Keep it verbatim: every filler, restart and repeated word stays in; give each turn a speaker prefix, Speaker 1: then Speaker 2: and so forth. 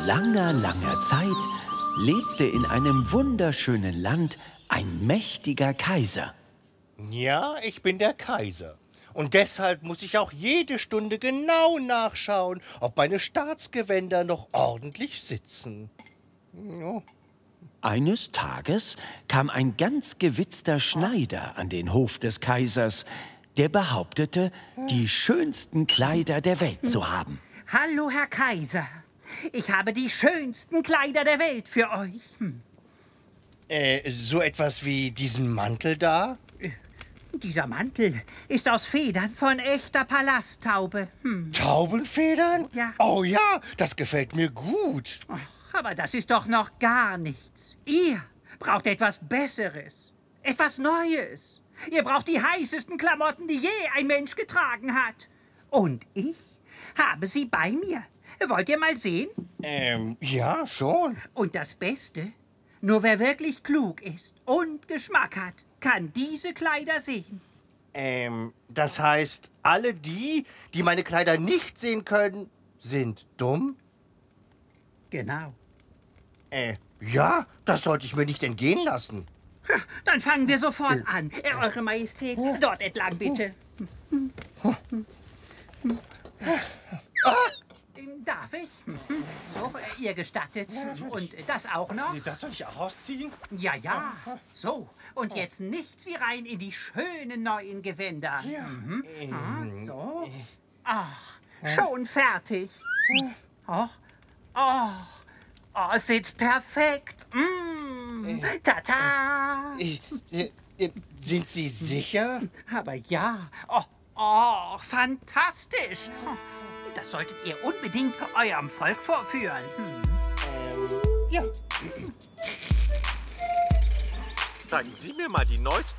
Speaker 1: langer, langer Zeit lebte in einem wunderschönen Land ein mächtiger Kaiser.
Speaker 2: Ja, ich bin der Kaiser. Und deshalb muss ich auch jede Stunde genau nachschauen, ob meine Staatsgewänder noch ordentlich sitzen. Ja.
Speaker 1: Eines Tages kam ein ganz gewitzter Schneider an den Hof des Kaisers, der behauptete, die schönsten Kleider der Welt zu haben.
Speaker 3: Hallo, Herr Kaiser. Ich habe die schönsten Kleider der Welt für euch. Hm.
Speaker 2: Äh, so etwas wie diesen Mantel da?
Speaker 3: Dieser Mantel ist aus Federn von echter Palasttaube. Hm.
Speaker 2: Taubenfedern?
Speaker 3: Ja.
Speaker 2: Oh ja, das gefällt mir gut.
Speaker 3: Ach, aber das ist doch noch gar nichts. Ihr braucht etwas Besseres, etwas Neues. Ihr braucht die heißesten Klamotten, die je ein Mensch getragen hat. Und ich habe sie bei mir. Wollt ihr mal sehen?
Speaker 2: Ähm, ja, schon.
Speaker 3: Und das Beste, nur wer wirklich klug ist und Geschmack hat, kann diese Kleider sehen.
Speaker 2: Ähm, das heißt, alle die, die meine Kleider nicht sehen können, sind dumm?
Speaker 3: Genau.
Speaker 2: Äh, ja, das sollte ich mir nicht entgehen lassen.
Speaker 3: Dann fangen wir sofort an. Äh, Eure Majestät, dort entlang bitte.
Speaker 2: Ah!
Speaker 3: Darf ich? So, äh, ihr gestattet. Und das auch noch?
Speaker 2: Das soll ich auch ausziehen?
Speaker 3: Ja, ja. So, und jetzt nichts wie rein in die schönen neuen Gewänder.
Speaker 2: Ja.
Speaker 3: Mhm. Ah, so. Ach, schon fertig. Oh, oh, oh, es sitzt perfekt. Mm. Tata.
Speaker 2: Äh, äh, äh, sind Sie sicher?
Speaker 3: Aber ja. Oh, oh, fantastisch. Das solltet ihr unbedingt eurem Volk vorführen. Hm.
Speaker 2: Ähm, ja.
Speaker 4: Zeigen Sie mir mal die neuesten